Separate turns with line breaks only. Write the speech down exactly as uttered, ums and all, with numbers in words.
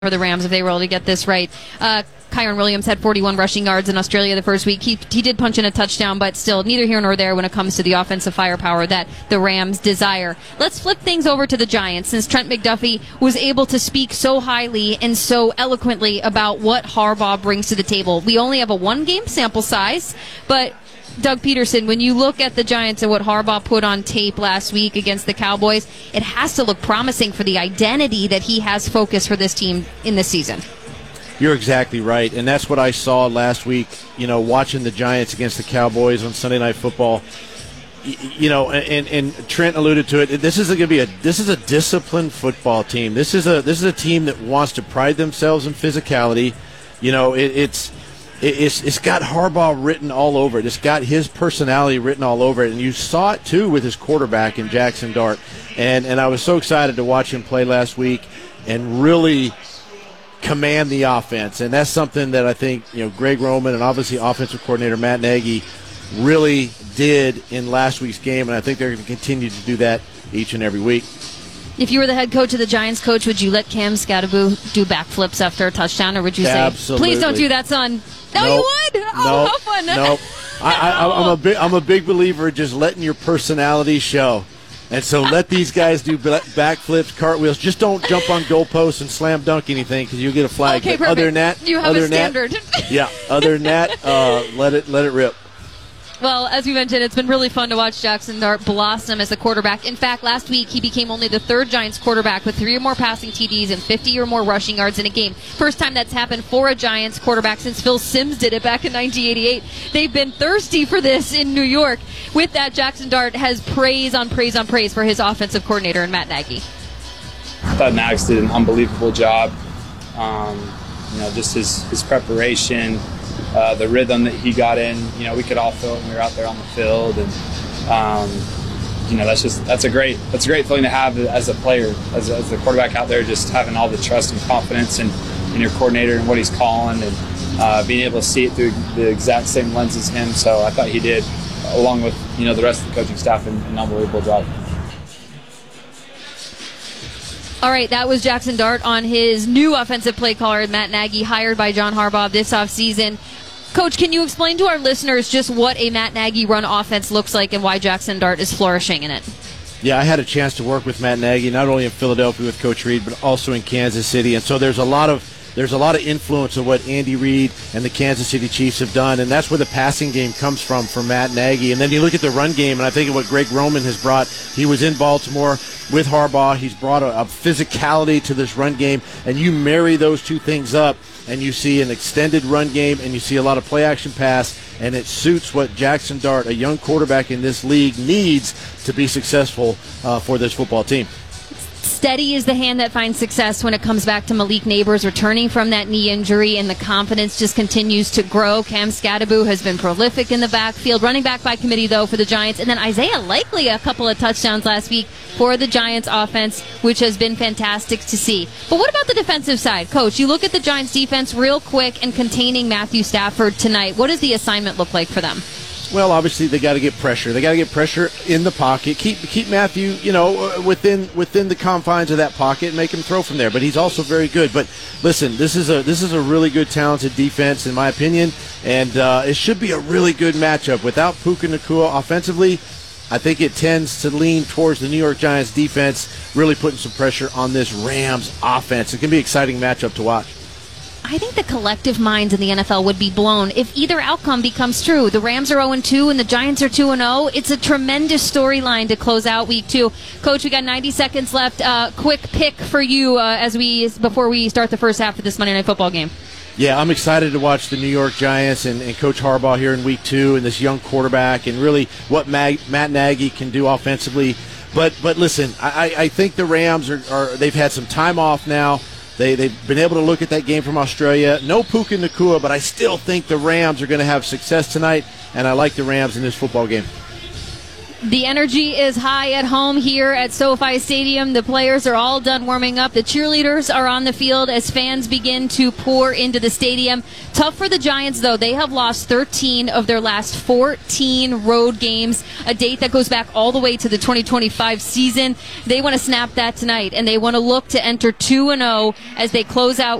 for the Rams if they were able to get this right. Uh, Kyron Williams had forty-one rushing yards in Australia the first week. He, he did punch in a touchdown, but still neither here nor there when it comes to the offensive firepower that the Rams desire. Let's flip things over to the Giants, since Trent McDuffie was able to speak so highly and so eloquently about what Harbaugh brings to the table. We only have a one-game sample size, but Doug Peterson, when you look at the Giants and what Harbaugh put on tape last week against the Cowboys, it has to look promising for the identity that he has focused for this team in this season.
You're exactly right, and that's what I saw last week, you know, watching the Giants against the Cowboys on Sunday Night Football. You know, and, and Trent alluded to it. This is going to be a this is a disciplined football team. This is a this is a team that wants to pride themselves in physicality. You know, it, it's It's it's got Harbaugh written all over it. It's got his personality written all over it, and you saw it too with his quarterback in Jackson Dart. And and I was so excited to watch him play last week and really command the offense. And that's something that I think, you know, Greg Roman and obviously offensive coordinator Matt Nagy really did in last week's game, and I think they're going to continue to do that each and every week.
If you were the head coach of the Giants, coach, would you let Cam Scatterbo do backflips after a touchdown, or would you say,
Absolutely.
please don't do that, son? No,
nope.
you would? Oh,
nope.
how fun.
Nope. I, I, I'm, a big, I'm a big believer in just letting your personality show. And so let these guys do backflips, cartwheels. Just don't jump on goalposts and slam dunk anything because you'll get a flag.
Okay,
but
perfect.
Other than that,
you have
other
a standard.
That, yeah, other than that, uh, let it let it rip.
Well, as we mentioned, it's been really fun to watch Jackson Dart blossom as a quarterback. In fact, last week he became only the third Giants quarterback with three or more passing T Ds and fifty or more rushing yards in a game. First time that's happened for a Giants quarterback since Phil Simms did it back in nineteen eighty-eight. They've been thirsty for this in New York. With that, Jackson Dart has praise on praise on praise for his offensive coordinator and Matt Nagy.
I thought Max did an unbelievable job. Um, you know, just his, his preparation. Uh, the rhythm that he got in, you know, we could all feel it when we were out there on the field, and um, you know, that's just that's a great that's a great feeling to have as a player, as a, as the quarterback out there, just having all the trust and confidence in, in your coordinator and what he's calling, and uh, being able to see it through the exact same lens as him. So I thought he did, along with you know the rest of the coaching staff, an, an unbelievable job.
All right, that was Jackson Dart on his new offensive play caller, Matt Nagy, hired by John Harbaugh this offseason. Coach, can you explain to our listeners just what a Matt Nagy run offense looks like and why Jackson Dart is flourishing in it?
Yeah, I had a chance to work with Matt Nagy, not only in Philadelphia with Coach Reid, but also in Kansas City. And so there's a lot of There's a lot of influence of what Andy Reid and the Kansas City Chiefs have done, and that's where the passing game comes from for Matt Nagy. And then you look at the run game, and I think of what Greg Roman has brought. He was in Baltimore with Harbaugh. He's brought a, a physicality to this run game, and you marry those two things up, and you see an extended run game, and you see a lot of play-action pass, and it suits what Jackson Dart, a young quarterback in this league, needs to be successful uh, for this football team.
Steady is the hand that finds success when it comes back to Malik Neighbors returning from that knee injury, and the confidence just continues to grow. Cam Scatterbo has been prolific in the backfield, running back by committee, though, for the Giants. And then Isaiah Likely, a couple of touchdowns last week for the Giants offense, which has been fantastic to see. But what about the defensive side? Coach, you look at the Giants defense real quick and containing Matthew Stafford tonight. What does the assignment look like for them?
Well, obviously they got to get pressure. They got to get pressure in the pocket. Keep keep Matthew, you know, within within the confines of that pocket and make him throw from there. But he's also very good. But listen, this is a this is a really good, talented defense, in my opinion, and uh, it should be a really good matchup. Without Puka Nacua offensively, I think it tends to lean towards the New York Giants defense, really putting some pressure on this Rams offense. It can be an exciting matchup to watch.
I think the collective minds in the N F L would be blown if either outcome becomes true. The Rams are oh and two and the Giants are two and oh. It's a tremendous storyline to close out week two. Coach, we got ninety seconds left. Uh, quick pick for you uh, as we before we start the first half of this Monday Night Football game.
Yeah, I'm excited to watch the New York Giants and, and Coach Harbaugh here in week two and this young quarterback and really what Mag, Matt Nagy can do offensively. But but listen, I, I think the Rams are, are they've had some time off now. They, they've been able to look at that game from Australia. No Puka Nacua, but I still think the Rams are going to have success tonight, and I like the Rams in this football game.
The energy is high at home here at SoFi Stadium. The players are all done warming up. The cheerleaders are on the field as fans begin to pour into the stadium. Tough for the Giants, though. They have lost thirteen of their last fourteen road games, a date that goes back all the way to the twenty twenty-five season. They want to snap that tonight, and they want to look to enter two and oh as they close out